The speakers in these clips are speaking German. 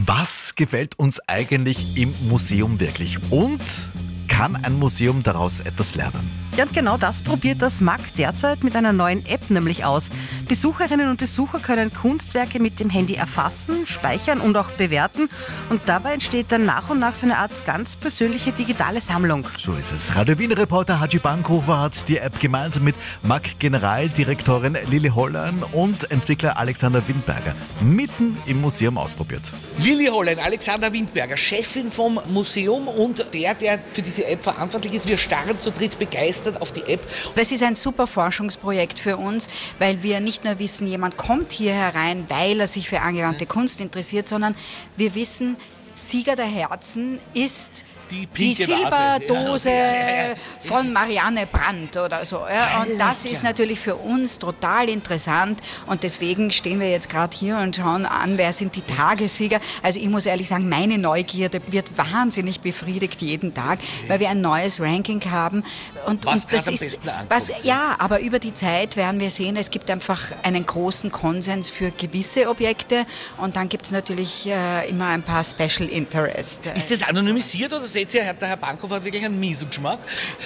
Was gefällt uns eigentlich im Museum wirklich? Und kann ein Museum daraus etwas lernen? Ja, und genau das probiert das MAG derzeit mit einer neuen App nämlich aus. Besucherinnen und Besucher können Kunstwerke mit dem Handy erfassen, speichern und auch bewerten. Und dabei entsteht dann nach und nach so eine Art ganz persönliche digitale Sammlung. So ist es. Radio Wien-Reporter Haji Bankhofer hat die App gemeinsam mit MAG-Generaldirektorin Lili Hollein und Entwickler Alexander Windberger mitten im Museum ausprobiert. Lili Hollein, Alexander Windberger, Chefin vom Museum und der für diese App verantwortlich ist. Wir starren zu dritt begeistert auf die App. Das ist ein super Forschungsprojekt für uns, weil wir nicht nur wissen, jemand kommt hier herein, weil er sich für angewandte Kunst interessiert, sondern wir wissen, Sieger der Herzen ist die Silberdose von Marianne Brandt oder so. Ja. Und das ist natürlich für uns total interessant und deswegen stehen wir jetzt gerade hier und schauen an, wer sind die Tagessieger. Also ich muss ehrlich sagen, meine Neugierde wird wahnsinnig befriedigt jeden Tag, weil wir ein neues Ranking haben. Und das ist ja, aber über die Zeit werden wir sehen, es gibt einfach einen großen Konsens für gewisse Objekte und dann gibt es natürlich immer ein paar Special Interest. Ist das anonymisiert oder seht ihr, der Herr Bankhofer hat wirklich einen miesen Geschmack?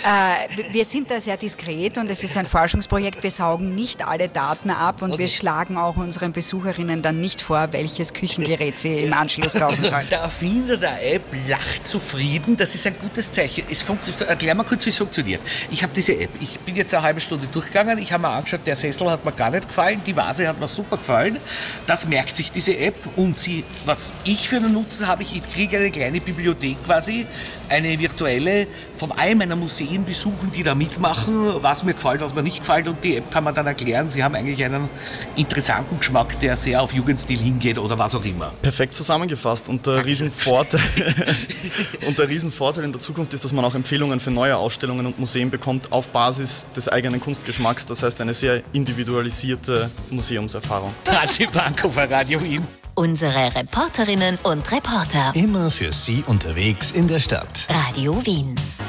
Wir sind da sehr diskret und es ist ein Forschungsprojekt. Wir saugen nicht alle Daten ab und wir schlagen auch unseren Besucherinnen dann nicht vor, welches Küchengerät sie im Anschluss kaufen sollen. Der Erfinder der App lacht zufrieden, das ist ein gutes Zeichen. Erklär mal kurz, wie es funktioniert. Ich habe diese App, ich bin jetzt eine halbe Stunde durchgegangen, ich habe mir angeschaut, der Sessel hat mir gar nicht gefallen, die Vase hat mir super gefallen. Das merkt sich diese App und was ich für einen Nutzen habe, ich kriege eine kleine Bibliothek quasi, eine virtuelle von all meiner Museen besuchen, die da mitmachen, was mir gefällt, was mir nicht gefällt und die App kann man dann erklären. Sie haben eigentlich einen interessanten Geschmack, der sehr auf Jugendstil hingeht oder was auch immer. Perfekt zusammengefasst und der Riesenvorteil in der Zukunft ist, dass man auch Empfehlungen für neue Ausstellungen und Museen bekommt auf Basis des eigenen Kunstgeschmacks, das heißt eine sehr individualisierte Museumserfahrung. Haji Bankhofer, Radio Wien. Unsere Reporterinnen und Reporter. Immer für Sie unterwegs in der Stadt. Radio Wien.